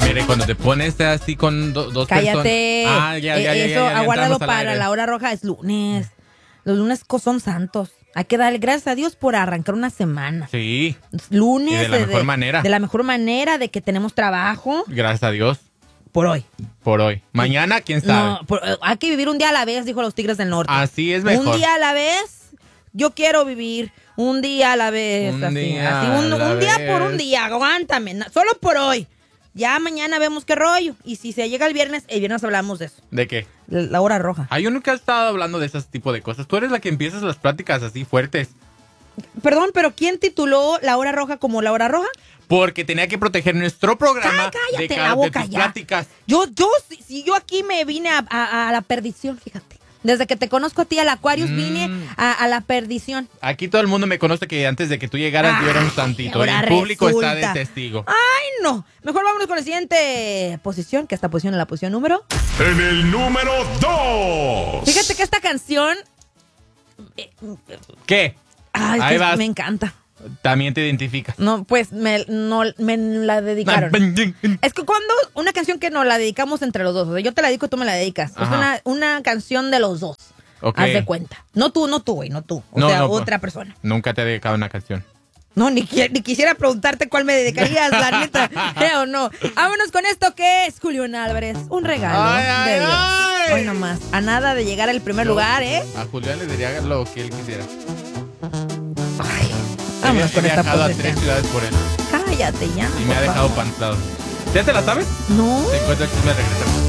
Pero cuando te pones así con dos Cállate. personas. Ah, ya, Eso, aguárdalo entramos al para aire. la hora roja. Es lunes. Los lunes son santos. Hay que darle gracias a Dios por arrancar una semana. Sí. Lunes. Y de la mejor manera. De la mejor manera, de que tenemos trabajo. Gracias a Dios. Por hoy. Por hoy. Mañana, quién sabe. No, hay que vivir un día a la vez, dijo los Tigres del Norte. Así es mejor. Un día a la vez. Yo quiero vivir un día a la vez. Un así, día así, a un la día por vez. un día. Aguántame. Solo por hoy. Ya mañana vemos qué rollo. Y si se llega el viernes hablamos de eso. ¿De qué? La hora roja. Ah, yo nunca he estado hablando de ese tipo de cosas. Tú eres la que empiezas las pláticas así fuertes. Perdón, pero ¿quién tituló la hora roja como la hora roja? Porque tenía que proteger nuestro programa Cállate de la boca tus ya. pláticas. Si yo aquí me vine a la perdición, fíjate. Desde que te conozco a ti, al Aquarius, vine a la perdición. Aquí todo el mundo me conoce que antes de que tú llegaras yo era un santito. ahora El público está resulta. de testigo. ¡Ay, no! Mejor vámonos con la siguiente posición, que esta posición es la posición número. En el número 2. Fíjate que esta canción... ¿Qué? Ay, Ahí que vas. me encanta. También te identificas. No, pues me la dedicaron. Es que cuando una canción que nos la dedicamos entre los dos, o sea, yo te la dedico y tú me la dedicas. Ajá. Es una canción de los dos. Ok. Haz de cuenta. No tú, güey, no tú. O sea, otra persona. Nunca te he dedicado una canción. No, ni quisiera preguntarte cuál me dedicarías, la neta. ¿O no? Vámonos con esto que es Julián Álvarez. Un regalo Ay, de Dios. ay. Hoy nomás. A nada de llegar al primer lugar, ¿eh? A Julián le diría lo que él quisiera. Vámonos He con esta viajado a posición. 3 ciudades por él. Cállate ya. Y me ha por dejado favor. panzado. ¿Ya te la sabes? No. Te encuentro el chisme, regresamos.